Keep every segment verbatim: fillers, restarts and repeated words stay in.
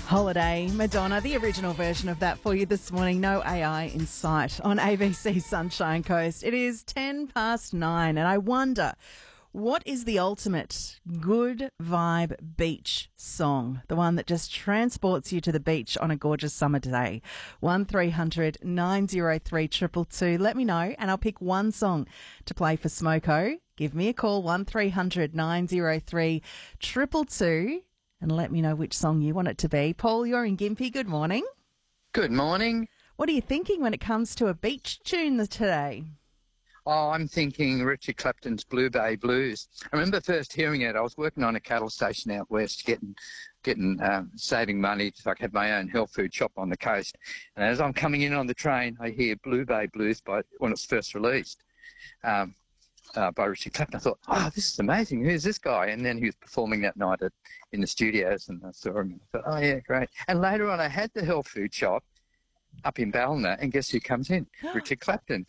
Holiday, Madonna, the original version of that for you this morning. No A I in sight on A B C Sunshine Coast. It is ten past nine and I wonder, what is the ultimate good vibe beach song? The one that just transports you to the beach on a gorgeous summer day. one three hundred nine oh three two two two. Let me know and I'll pick one song to play for Smoko. Give me a call, one three hundred nine oh three two two two. And let me know which song you want it to be. Paul, you're in Gympie. Good morning. Good morning. What are you thinking when it comes to a beach tune today? Oh, I'm thinking Richard Clapton's Blue Bay Blues. I remember first hearing it. I was working on a cattle station out west, getting, getting, um, saving money so I could have my own health food shop on the coast. And as I'm coming in on the train, I hear Blue Bay Blues by when it was first released. Um, Uh, by Richard Clapton. I thought, oh, this is amazing. Who's this guy? And then he was performing that night at, in the studios, and I saw him. And I thought, oh, yeah, great. And later on, I had the health food shop up in Ballina, and guess who comes in? Richard Clapton.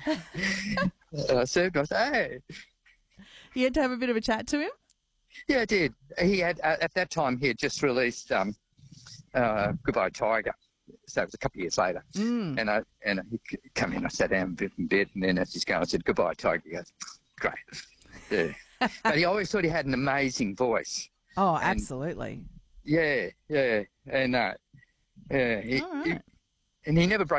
I served. I said, hey. You had to have a bit of a chat to him? Yeah, I did. He had, uh, at that time, he had just released um, uh, Goodbye Tiger. So it was a couple of years later. Mm. And I and he come in, I sat down in bed, and then as he's going, I said, goodbye, Tiger. He goes, great. Yeah. But he always thought he had an amazing voice. Oh, and absolutely. Yeah, yeah. And uh, yeah, he, All right. he, and he never broke